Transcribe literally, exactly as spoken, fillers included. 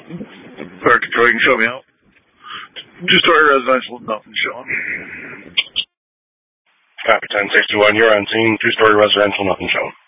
Park Detroit can show me out. Two-story residential, nothing showing. Copy ten sixty-one, you're on scene. Two-story residential, nothing showing.